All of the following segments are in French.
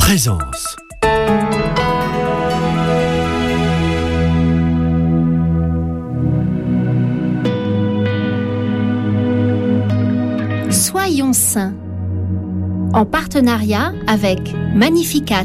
Présence. Soyons saints, en partenariat avec Magnificat.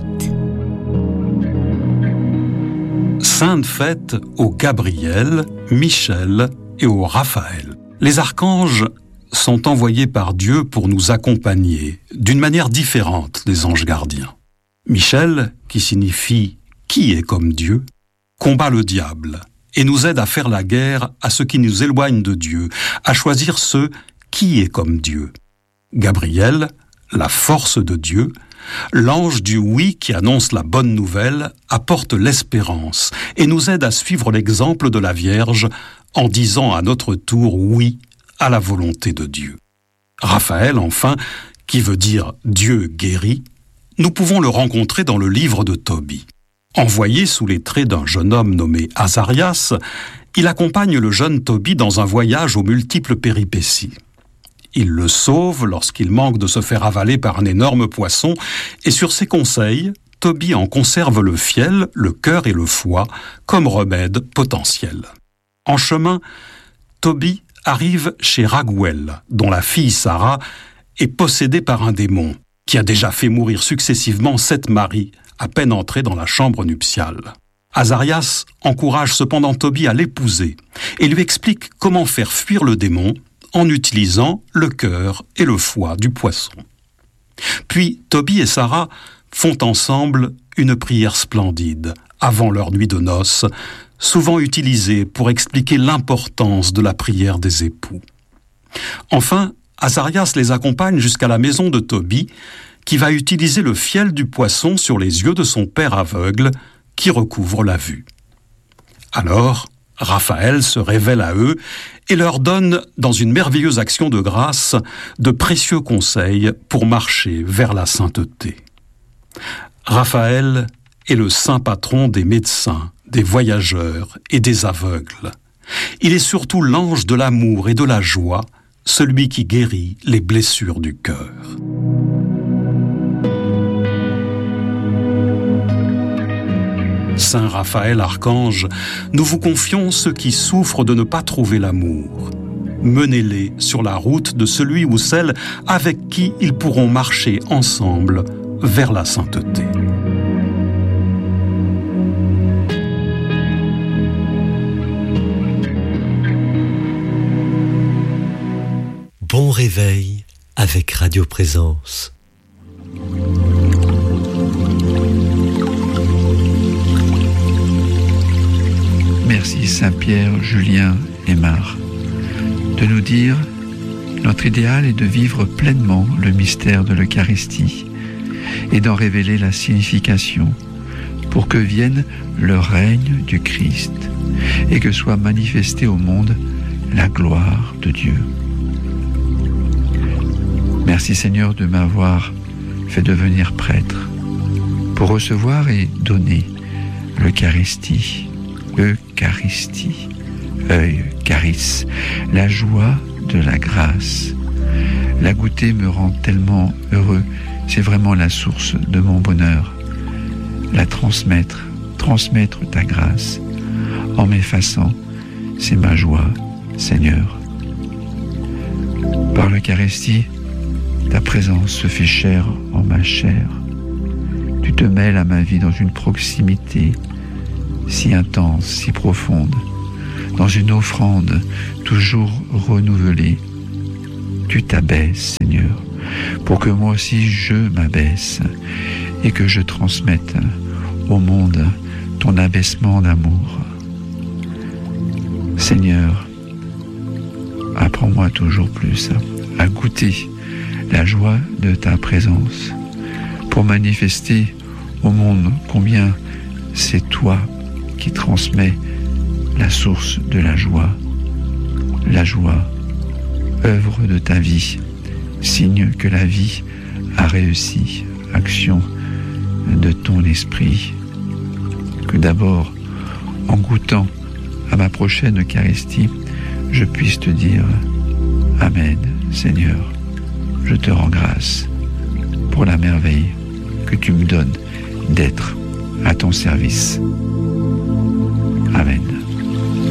Sainte fête au Gabriel, Michel et au Raphaël. Les archanges sont envoyés par Dieu pour nous accompagner d'une manière différente des anges gardiens. Michel, qui signifie « qui est comme Dieu », combat le diable et nous aide à faire la guerre à ceux qui nous éloignent de Dieu, à choisir ceux qui est comme Dieu. Gabriel, la force de Dieu, l'ange du oui qui annonce la bonne nouvelle, apporte l'espérance et nous aide à suivre l'exemple de la Vierge en disant à notre tour oui à la volonté de Dieu. Raphaël, enfin, qui veut dire Dieu guérit, nous pouvons le rencontrer dans le livre de Tobie. Envoyé sous les traits d'un jeune homme nommé Azarias, il accompagne le jeune Tobie dans un voyage aux multiples péripéties. Il le sauve lorsqu'il manque de se faire avaler par un énorme poisson, et sur ses conseils, Tobie en conserve le fiel, le cœur et le foie comme remède potentiel. En chemin, Tobie arrive chez Raguel, dont la fille Sarah est possédée par un démon, qui a déjà fait mourir successivement 7 maris, à peine entrés dans la chambre nuptiale. Azarias encourage cependant Tobie à l'épouser et lui explique comment faire fuir le démon en utilisant le cœur et le foie du poisson. Puis Tobie et Sarah font ensemble une prière splendide avant leur nuit de noces, souvent utilisée pour expliquer l'importance de la prière des époux. Enfin, Azarias les accompagne jusqu'à la maison de Tobie, qui va utiliser le fiel du poisson sur les yeux de son père aveugle, qui recouvre la vue. Alors, Raphaël se révèle à eux et leur donne, dans une merveilleuse action de grâce, de précieux conseils pour marcher vers la sainteté. Raphaël est le saint patron des médecins, des voyageurs et des aveugles. Il est surtout l'ange de l'amour et de la joie, celui qui guérit les blessures du cœur. Saint Raphaël Archange, nous vous confions ceux qui souffrent de ne pas trouver l'amour. Menez-les sur la route de celui ou celle avec qui ils pourront marcher ensemble vers la sainteté. Bon réveil avec Radio Présence. Merci Saint-Pierre, Julien et Mar de nous dire notre idéal est de vivre pleinement le mystère de l'Eucharistie et d'en révéler la signification pour que vienne le règne du Christ et que soit manifestée au monde la gloire de Dieu. Merci Seigneur de m'avoir fait devenir prêtre pour recevoir et donner l'Eucharistie. Eucharistie, Eucharis, la joie de la grâce. La goûter me rend tellement heureux, c'est vraiment la source de mon bonheur. La transmettre ta grâce, en m'effaçant, c'est ma joie, Seigneur. Par l'Eucharistie, ta présence se fait chair en ma chair. Tu te mêles à ma vie dans une proximité si intense, si profonde, dans une offrande toujours renouvelée. Tu t'abaisses, Seigneur, pour que moi aussi je m'abaisse et que je transmette au monde ton abaissement d'amour. Seigneur, apprends-moi toujours plus à goûter la joie de ta présence pour manifester au monde combien c'est toi qui transmet la source de la joie, œuvre de ta vie, signe que la vie a réussi, action de ton esprit. Que d'abord, en goûtant à ma prochaine Eucharistie, je puisse te dire Amen, Seigneur, je te rends grâce pour la merveille que tu me donnes d'être à ton service.